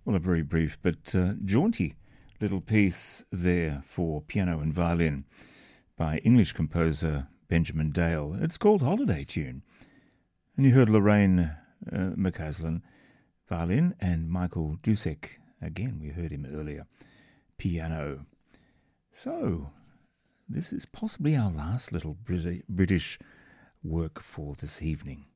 Well, a very brief but jaunty little piece there for piano and violin by English composer Benjamin Dale. It's called Holiday Tune. And you heard Lorraine McCaslin, violin, and Michael Dusek, again, we heard him earlier, piano. So, this is possibly our last little British work for this evening.